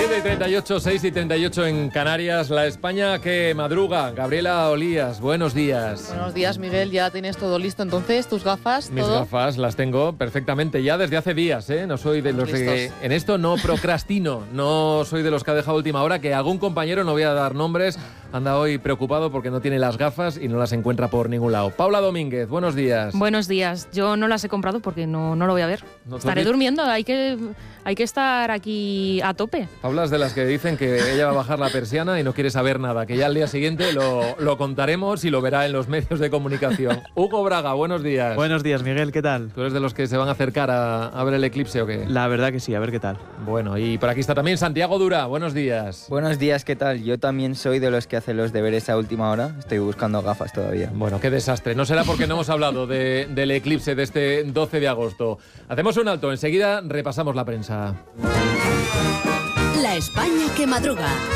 7:38, 6:38 en Canarias, la España que madruga. Gabriela Olías, buenos días. Buenos días, Miguel. ¿Ya tienes todo listo entonces? ¿Tus gafas? Mis ¿todo? gafas las tengo perfectamente ya desde hace días, ¿eh? No soy de los que... En esto no procrastino, no soy de los que ha dejado última hora, que algún compañero, no voy a dar nombres, anda hoy preocupado porque no tiene las gafas y no las encuentra por ningún lado. Paula Domínguez, buenos días. Buenos días. Yo no las he comprado porque no lo voy a ver. ¿No Estaré durmiendo, hay que estar aquí a tope. Paula es de las que dicen que ella va a bajar la persiana y no quiere saber nada, que ya al día siguiente lo contaremos y lo verá en los medios de comunicación. Hugo Braga, buenos días. Buenos días, Miguel, ¿qué tal? ¿Tú eres de los que se van a acercar a ver el eclipse o qué? La verdad que sí, a ver qué tal. Bueno, y por aquí está también Santiago Dura, buenos días. Buenos días, ¿qué tal? Yo también soy de los que hacen los deberes a última hora. Estoy buscando gafas todavía. Bueno, qué desastre. No será porque no hemos hablado del eclipse de este 12 de agosto. Hacemos un alto, enseguida repasamos la prensa. La España que madruga.